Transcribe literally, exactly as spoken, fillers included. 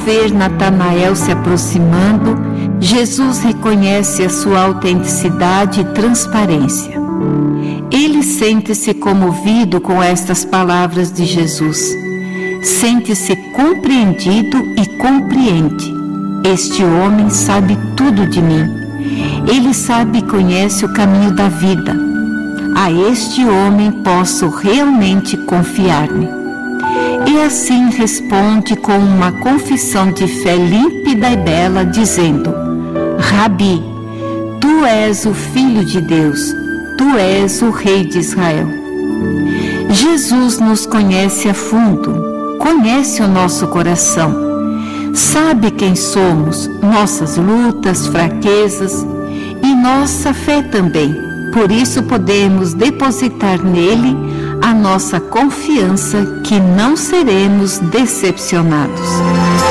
ver Natanael se aproximando, Jesus reconhece a sua autenticidade e transparência. Ele sente-se comovido com estas palavras de Jesus. Sente-se compreendido e compreende. Este homem sabe tudo de mim. Ele sabe e conhece o caminho da vida. A este homem posso realmente confiar-me. E assim responde com uma confissão de fé límpida e bela, dizendo: Rabi, tu és o Filho de Deus, tu és o Rei de Israel. Jesus nos conhece a fundo, conhece o nosso coração, sabe quem somos, nossas lutas, fraquezas e nossa fé também. Por isso podemos depositar nele a nossa confiança que não seremos decepcionados.